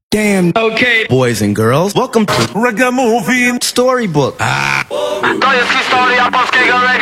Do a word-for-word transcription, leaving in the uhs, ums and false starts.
Damn. Okay. Boys and girls, welcome to Ragamuffin Storybook. To jest historia polskiego